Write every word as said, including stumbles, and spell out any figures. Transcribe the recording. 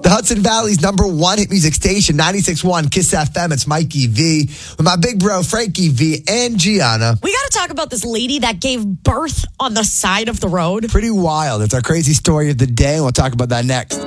The Hudson Valley's number one hit music station, ninety-six point one Kiss F M. It's Mikey V with my big bro, Frankie V, and Gianna. We got to talk about this lady that gave birth on the side of the road. Pretty wild. It's our crazy story of the day, and we'll talk about that next.